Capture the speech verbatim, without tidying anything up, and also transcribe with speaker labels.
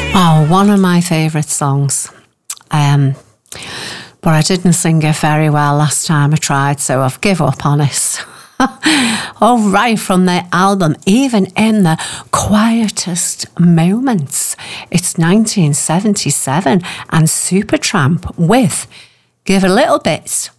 Speaker 1: Oh, one of my favourite songs. Um, but I didn't sing it very well last time I tried, so I've give up on it. Oh, right from the album, Even in the Quietest Moments. It's nineteen seventy-seven and Supertramp with Give a Little Bit